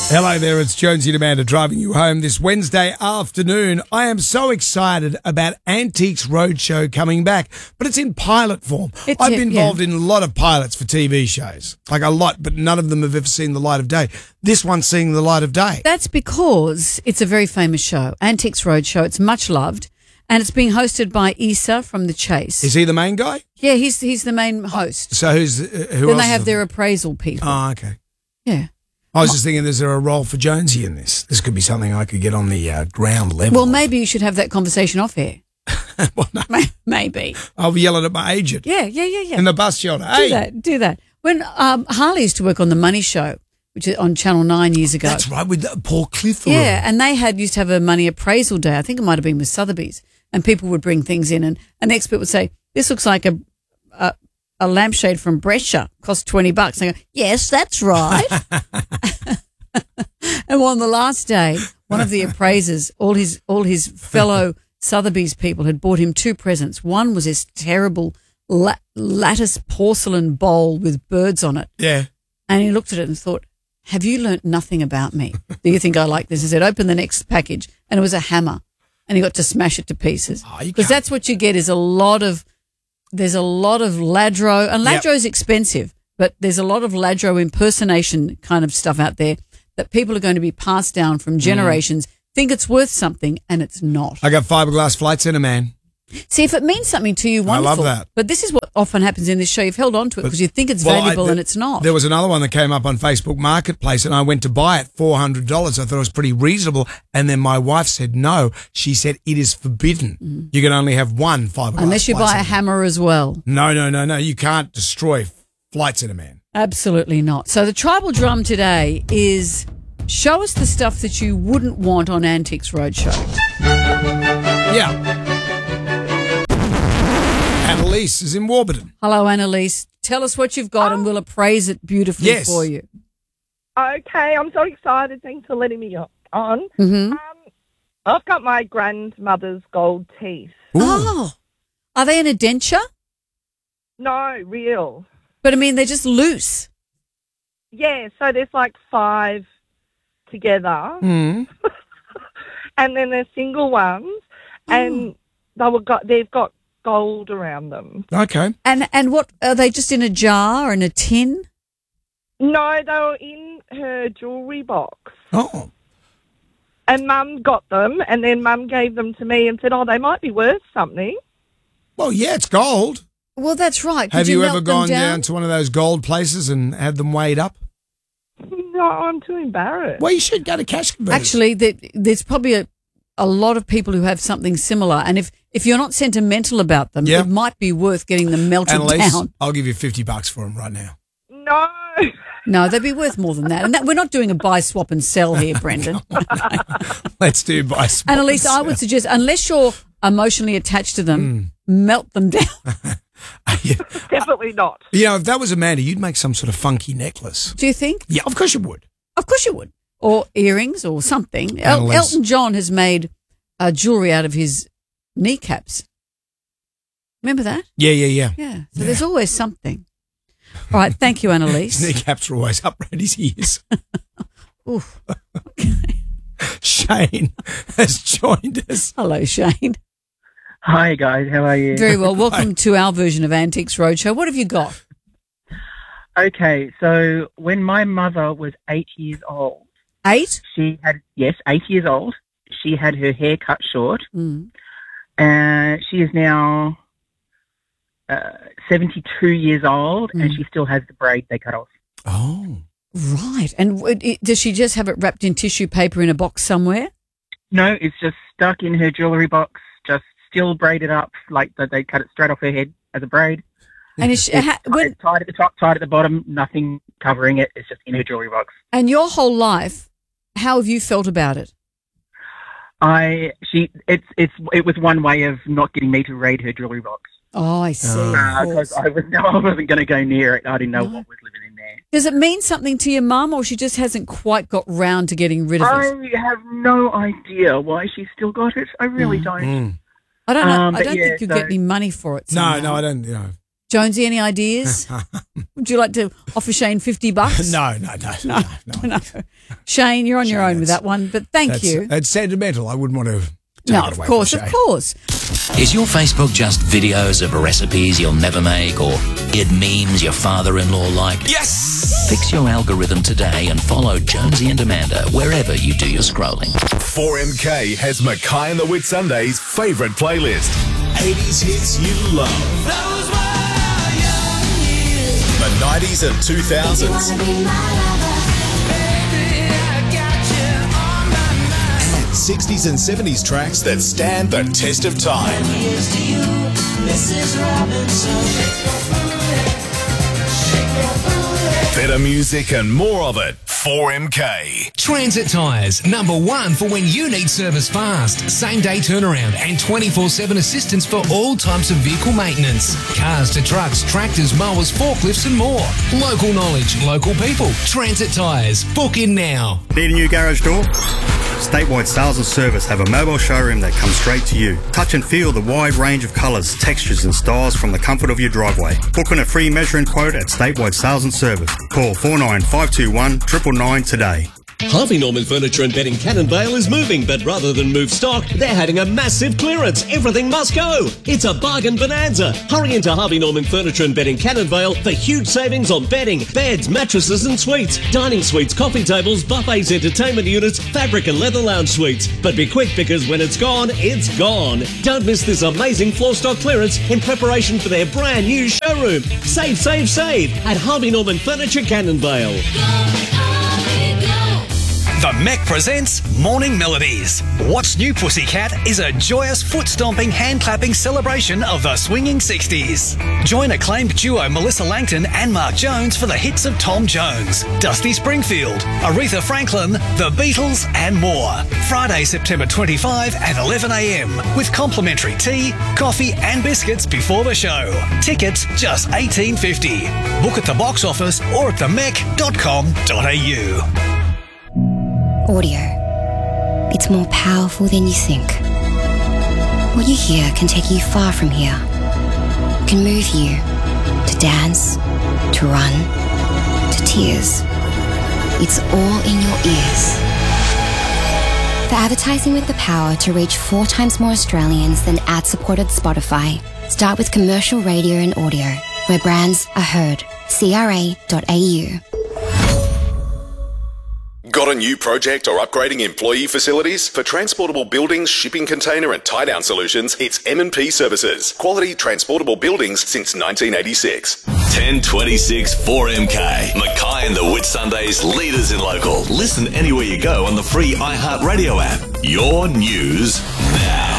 Hello there, it's Jonesy and Amanda driving you home this Wednesday afternoon. I am so excited about Antiques Roadshow coming back, but it's in pilot form. I've been involved in a lot of pilots for TV shows, like a lot, but none of them have ever seen the light of day. This one's seeing the light of day. That's because it's a very famous show, Antiques Roadshow. It's much loved, and it's being hosted by Issa from The Chase. Is he the main guy? Yeah, he's the main host. So who then else? They have their appraisal people. Oh, okay. Yeah. I was just thinking, is there a role for Jonesy in this? This could be something I could get on the ground level. Well, maybe you should have that conversation off air. Well, no. Maybe. I'll be yelling at my agent. Yeah. In the bus shelter. Hey. Do that. When Harley used to work on The Money Show, which is on Channel 9 years ago. That's right, with Paul Clifford. Yeah, and they used to have a money appraisal day. I think it might have been with Sotheby's. And people would bring things in, and an expert would say, this looks like a lampshade from Brescia, cost $20. And I go, yes, that's right. And on the last day, one of the appraisers, all his fellow Sotheby's people had bought him two presents. One was this terrible lattice porcelain bowl with birds on it. Yeah. And he looked at it and thought, have you learnt nothing about me? Do you think I like this? He said, open the next package. And it was a hammer. And he got to smash it to pieces. Because that's what you get is there's a lot of Ladro. And Ladro's expensive, but there's a lot of Ladro impersonation kind of stuff out there that people are going to be passed down from generations, think it's worth something, and it's not. I got fiberglass flight center, man. See, if it means something to you, wonderful. I love that. But this is what often happens in this show. You've held on to it because you think it's valuable and it's not. There was another one that came up on Facebook Marketplace, and I went to buy it, $400. I thought it was pretty reasonable, and then my wife said no. She said it is forbidden. You can only have one fiberglass unless you buy a hammer as well. No. You can't destroy Flight Center, man. Absolutely not. So the tribal drum today is show us the stuff that you wouldn't want on Antiques Roadshow. Yeah. Annalise is in Warburton. Hello, Annalise. Tell us what you've got and we'll appraise it beautifully for you. Okay, I'm so excited. Thanks for letting me on. Mm-hmm. I've got my grandmother's gold teeth. Ooh. Oh, are they in a denture? No, real. But, I mean, they're just loose. Yeah, so there's like 5 together. Mm. And then there's single ones. And they've got gold around them. Okay. And what, are they just in a jar, in a tin? No, they were in her jewellery box. Oh. And Mum got them, and then Mum gave them to me and said, they might be worth something. Well, yeah, it's gold. Well, that's right. Have you ever gone down to one of those gold places and had them weighed up? No, I'm too embarrassed. Well, you should go to cash converters. Actually, there's probably a lot of people who have something similar, and if you're not sentimental about them, it might be worth getting them melted down. I'll give you $50 for them right now. No. No, they'd be worth more than that. And we're not doing a buy, swap and sell here, Brendan. Let's do buy, swap Annalise, and sell. I would suggest, unless you're emotionally attached to them, melt them down. Definitely not. You know, if that was Amanda, you'd make some sort of funky necklace. Do you think? Yeah, of course you would. Of course you would. Or earrings or something. Annalise. Elton John has made jewellery out of his kneecaps. Remember that? Yeah. Yeah. So there's always something. All right. Thank you, Annalise. His kneecaps are always up around his ears. Oof. Okay. Shane has joined us. Hello, Shane. Hi, guys. How are you? Very well. Welcome to our version of Antiques Roadshow. What have you got? Okay, so when my mother was 8 years old, 8? 8 years old. She had her hair cut short. Mm. She is now 72 years old, and she still has the braid they cut off. Oh. Right. And does she just have it wrapped in tissue paper in a box somewhere? No, it's just stuck in her jewellery box, just still braided up, like they cut it straight off her head as a braid. And is she, tied at the top, tied at the bottom, nothing covering it. It's just in her jewellery box. And your whole life, how have you felt about it? It was one way of not getting me to raid her jewellery box. Oh, I see. Because I wasn't going to go near it. I didn't know what was living in there. Does it mean something to your mum, or she just hasn't quite got round to getting rid of it? I have no idea why she's still got it. I really don't. I don't know. I don't but think you'll get any money for it. No, somehow. I don't. You know. Jonesy, any ideas? Would you like to offer Shane $50? No. Shane, you're on your own with that one, but thank you. It's sentimental. I wouldn't want to take No, it of away course, from of Shane. course. Is your Facebook just videos of recipes you'll never make or good memes your father-in-law liked? Yes! Fix your algorithm today and follow Jonesy and Amanda wherever you do your scrolling. 4MK has Mackay and the Whitsundays' favourite playlist. 80s hits you love. Those were young years. The 90s and 2000s. And 60s and 70s tracks that stand the test of time. Better music and more of it. 4MK. Transit Tyres, #1 for when you need service fast, same-day turnaround and 24/7 assistance for all types of vehicle maintenance. Cars to trucks, tractors, mowers, forklifts and more. Local knowledge, local people. Transit Tyres. Book in now. Need a new garage door? Statewide Sales and Service have a mobile showroom that comes straight to you. Touch and feel the wide range of colours, textures and styles from the comfort of your driveway. Book on a free measuring quote at Statewide Sales and Service. Call 49521 999 today. Harvey Norman Furniture and Bedding Cannon Vale is moving, but rather than move stock, they're having a massive clearance. Everything must go. It's a bargain bonanza. Hurry into Harvey Norman Furniture and Bedding Cannon Vale for huge savings on bedding, beds, mattresses and suites, dining suites, coffee tables, buffets, entertainment units, fabric and leather lounge suites. But be quick because when it's gone, it's gone. Don't miss this amazing floor stock clearance in preparation for their brand new showroom. Save, save, save at Harvey Norman Furniture Cannon Vale. The Mech presents Morning Melodies. What's New Pussycat is a joyous foot-stomping, hand-clapping celebration of the swinging 60s. Join acclaimed duo Melissa Langton and Mark Jones for the hits of Tom Jones, Dusty Springfield, Aretha Franklin, The Beatles and more. Friday, September 25 at 11 a.m. with complimentary tea, coffee and biscuits before the show. Tickets just $18.50. Book at the box office or at themech.com.au. Audio. It's more powerful than you think. What you hear can take you far from here. Can move you to dance, to run, to tears. It's all in your ears. For advertising with the power to reach 4 times more Australians than ad-supported Spotify, start with commercial radio and audio, where brands are heard. CRA.au. Got a new project or upgrading employee facilities? For transportable buildings, shipping container and tie-down solutions, it's M&P Services. Quality transportable buildings since 1986. 1026 4MK. Mackay and the Whitsundays, leaders in local. Listen anywhere you go on the free iHeartRadio app. Your news now.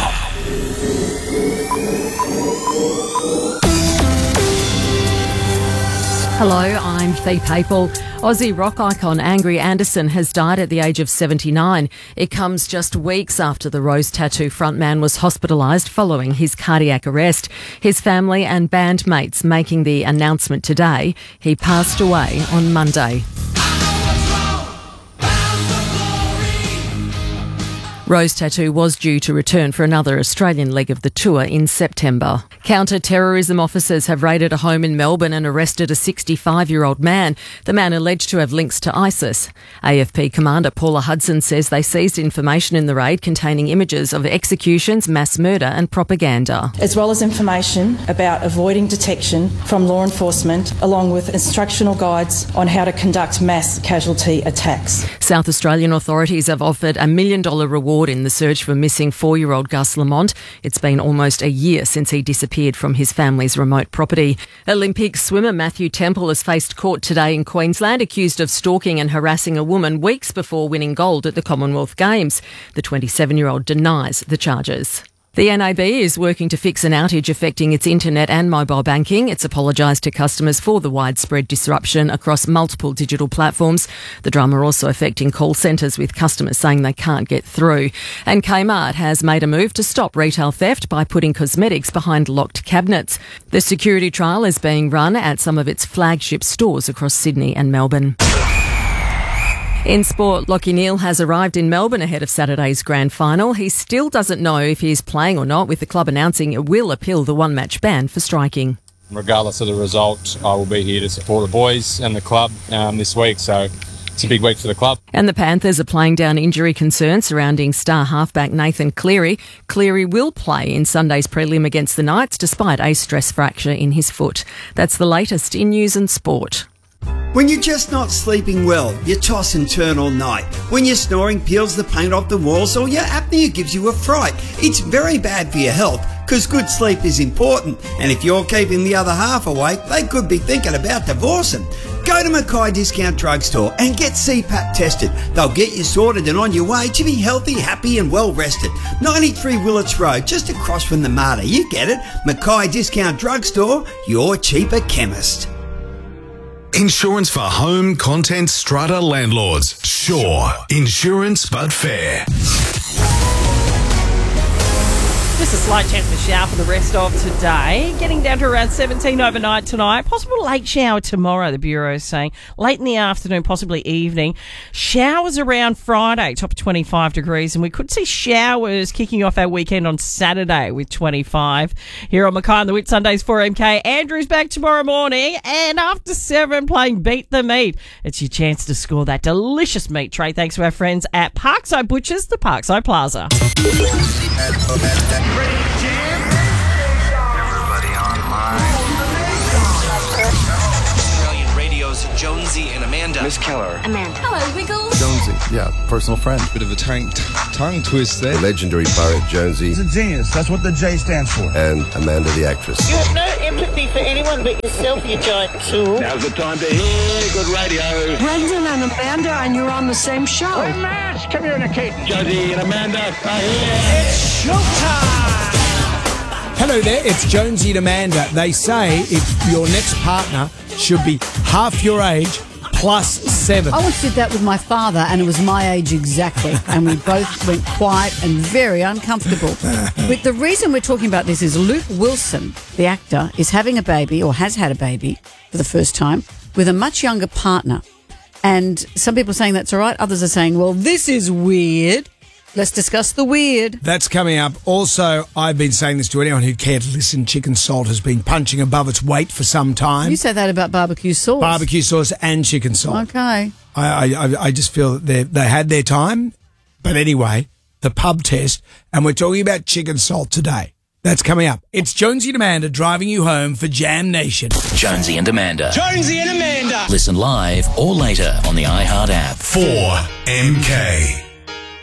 Hello, I'm Fee Papel. Aussie rock icon Angry Anderson has died at the age of 79. It comes just weeks after the Rose Tattoo frontman was hospitalised following his cardiac arrest. His family and bandmates making the announcement today. He passed away on Monday. Rose Tattoo was due to return for another Australian leg of the tour in September. Counter-terrorism officers have raided a home in Melbourne and arrested a 65-year-old man. The man alleged to have links to ISIS. AFP commander Paula Hudson says they seized information in the raid containing images of executions, mass murder and propaganda. As well as information about avoiding detection from law enforcement, along with instructional guides on how to conduct mass casualty attacks. South Australian authorities have offered $1 million reward in the search for missing 4-year-old Gus Lamont. It's been almost a year since he disappeared from his family's remote property. Olympic swimmer Matthew Temple has faced court today in Queensland, accused of stalking and harassing a woman weeks before winning gold at the Commonwealth Games. The 27-year-old denies the charges. The NAB is working to fix an outage affecting its internet and mobile banking. It's apologised to customers for the widespread disruption across multiple digital platforms. The drama also affecting call centres, with customers saying they can't get through. And Kmart has made a move to stop retail theft by putting cosmetics behind locked cabinets. The security trial is being run at some of its flagship stores across Sydney and Melbourne. In sport, Lachie Neale has arrived in Melbourne ahead of Saturday's grand final. He still doesn't know if he's playing or not, with the club announcing it will appeal the one-match ban for striking. Regardless of the result, I will be here to support the boys and the club this week. So it's a big week for the club. And the Panthers are playing down injury concerns surrounding star halfback Nathan Cleary. Cleary will play in Sunday's prelim against the Knights despite a stress fracture in his foot. That's the latest in news and sport. When you're just not sleeping well, you toss and turn all night. When your snoring peels the paint off the walls or your apnea gives you a fright, it's very bad for your health because good sleep is important. And if you're keeping the other half awake, they could be thinking about divorcing. Go to Mackay Discount Drugstore and get CPAP tested. They'll get you sorted and on your way to be healthy, happy and well rested. 93 Willits Road, just across from the Mater. You get it. Mackay Discount Drugstore, your cheaper chemist. Insurance for home, content, strata landlords. Sure. Insurance but fair. Just a slight chance of a shower for the rest of today. Getting down to around 17 overnight tonight. Possible late shower tomorrow, the Bureau is saying. Late in the afternoon, possibly evening. Showers around Friday, top of 25 degrees. And we could see showers kicking off our weekend on Saturday with 25. Here on Mackay and the Whitsundays 4MK. Andrew's back tomorrow morning. And after 7, playing Beat the Meat. It's your chance to score that delicious meat tray. Thanks to our friends at Parkside Butchers, the Parkside Plaza. Everybody online. Australian Radio's Jonesy and Amanda. Miss Keller. Amanda. Hello, Wiggles. Jonesy, yeah, personal friend. Bit of a tongue twist there. The legendary pirate Jonesy. He's a genius. That's what the J stands for. And Amanda the actress. You have no empathy for anyone but yourself, you giant tool. Now's the time to hear good radio. Brendan and Amanda, and you're on the same show. Hey, Mash, come here, Kate. Jonesy and Amanda are here. It's showtime! Hello there, it's Jonesy and Amanda. They say if your next partner should be half your age plus 7. I once did that with my father, and it was my age exactly, and we both went quiet and very uncomfortable. But the reason we're talking about this is Luke Wilson, the actor, is having a baby, or has had a baby for the first time, with a much younger partner. And some people are saying that's all right. Others are saying, well, this is weird. Let's discuss the weird. That's coming up. Also, I've been saying this to anyone who cared to listen. Chicken salt has been punching above its weight for some time. You say that about barbecue sauce. Barbecue sauce and chicken salt. Okay. I just feel that they had their time. But anyway, the pub test, and we're talking about chicken salt today. That's coming up. It's Jonesy and Amanda driving you home for Jam Nation. Jonesy and Amanda. Jonesy and Amanda. Listen live or later on the iHeart app. 4MK.